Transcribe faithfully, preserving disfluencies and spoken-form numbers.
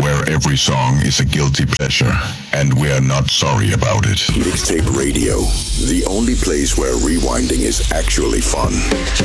where every song is a guilty pleasure, and we're not sorry about it. Mixtape Radio, the only place where rewinding is actually fun.